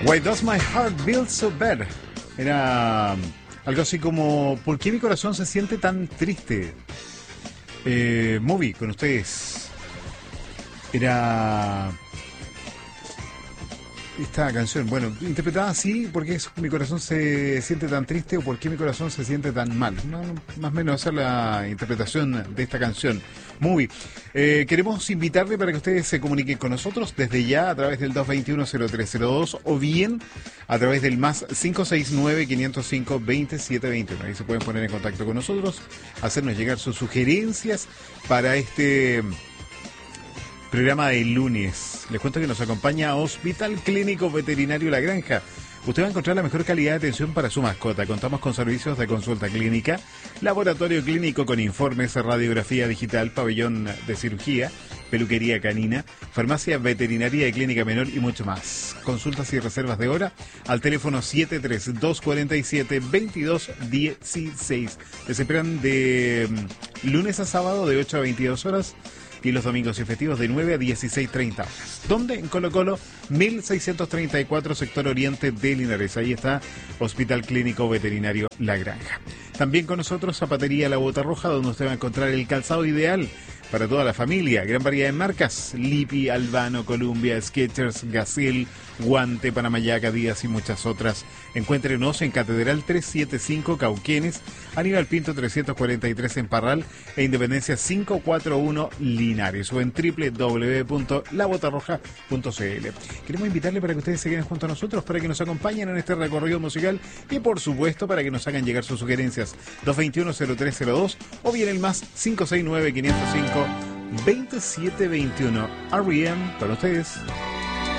Why Does My Heart Feel So Bad? Era algo así como ¿por qué mi corazón se siente tan triste? Movie con ustedes. Era esta canción, bueno, interpretada así, ¿por qué mi corazón se siente tan triste o por qué mi corazón se siente tan mal? Más o menos esa es la interpretación de esta canción. Movie. Queremos invitarle para que ustedes se comuniquen con nosotros desde ya a través del 221-0302 o bien a través del más 569-505-2721. Ahí se pueden poner en contacto con nosotros, hacernos llegar sus sugerencias para este programa de lunes. Les cuento que nos acompaña Hospital Clínico Veterinario La Granja. Usted va a encontrar la mejor calidad de atención para su mascota. Contamos con servicios de consulta clínica, laboratorio clínico con informes, radiografía digital, pabellón de cirugía, peluquería canina, farmacia veterinaria y clínica menor y mucho más. Consultas y reservas de hora al teléfono 73247-2216. Les esperan de lunes a sábado de 8 a 22 horas. Y los domingos y festivos de 9 a 16:30 horas. ¿Dónde? En Colo Colo, 1634, sector oriente de Linares. Ahí está Hospital Clínico Veterinario La Granja. También con nosotros Zapatería La Bota Roja, donde usted va a encontrar el calzado ideal para toda la familia. Gran variedad de marcas: Lipi, Albano, Columbia, Skechers, Gazelle, Guante, Panamayaca, Díaz y muchas otras. Encuéntrenos en Catedral 375 Cauquenes, Aníbal Pinto 343 en Parral e Independencia 541 Linares o en www.labotarroja.cl. Queremos invitarle para que ustedes se queden junto a nosotros, para que nos acompañen en este recorrido musical y por supuesto para que nos hagan llegar sus sugerencias 221-0302 o bien el más 569-505-2721. R.E.M. para ustedes.